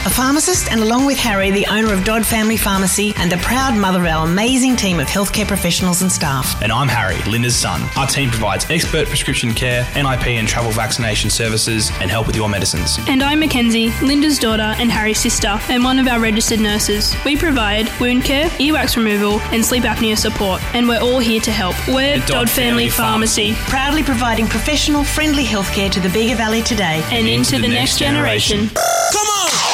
A pharmacist, and along with Harry, the owner of Dodd Family Pharmacy and the proud mother of our amazing team of healthcare professionals and staff. And I'm Harry, Linda's son. Our team provides expert prescription care, NIP and travel vaccination services, and help with your medicines. And I'm Mackenzie, Linda's daughter and Harry's sister, and one of our registered nurses. We provide wound care, earwax removal, and sleep apnea support, and we're all here to help. We're Dodd Family Pharmacy. Proudly providing professional, friendly healthcare to the Bega Valley today and into the next generation. Come on!